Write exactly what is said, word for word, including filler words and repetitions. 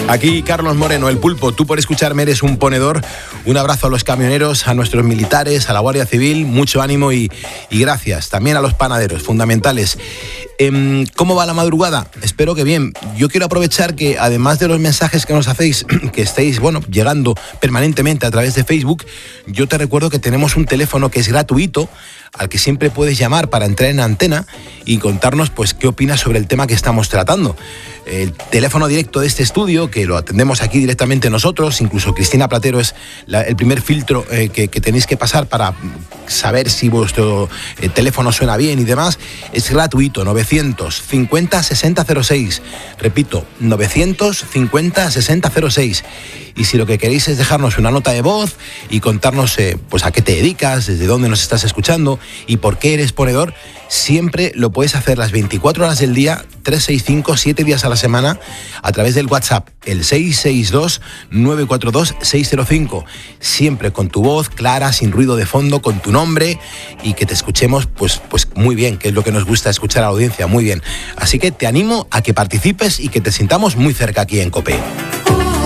Aquí Carlos Moreno, el Pulpo. Tú por escucharme eres un ponedor. Un abrazo a los camioneros, a nuestros militares, a la Guardia Civil. Mucho ánimo y, y gracias. También a los panaderos, fundamentales. Eh, ¿Cómo va la madrugada? Espero que bien. Yo quiero aprovechar que, además de los mensajes que nos hacéis, que estéis, bueno, llegando permanentemente a través de Facebook, yo te recuerdo que tenemos un teléfono que es gratuito, al que siempre puedes llamar para entrar en antena y contarnos pues qué opinas sobre el tema que estamos tratando. El teléfono directo de este estudio, que lo atendemos aquí directamente nosotros, incluso Cristina Platero es la, el primer filtro eh, que, que tenéis que pasar para saber si vuestro eh, teléfono suena bien y demás, es gratuito, novecientos cincuenta sesenta cero seis. Repito, novecientos cincuenta sesenta cero seis. Y si lo que queréis es dejarnos una nota de voz y contarnos eh, pues a qué te dedicas, desde dónde nos estás escuchando y por qué eres ponedor, siempre lo puedes hacer las veinticuatro horas del día, trescientos sesenta y cinco, siete días a la semana, a través del WhatsApp, el seis seis dos nueve cuatro dos seis cero cinco. Siempre con tu voz clara, sin ruido de fondo, con tu nombre y que te escuchemos pues, pues muy bien, que es lo que nos gusta escuchar a la audiencia, muy bien. Así que te animo a que participes y que te sintamos muy cerca aquí en COPE.